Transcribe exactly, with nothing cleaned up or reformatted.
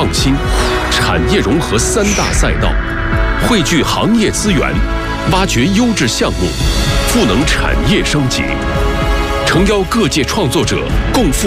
创新、产业融合三大赛道，汇聚行业资源，挖掘优质项目，赋能产业升级，诚邀各界创作者共赴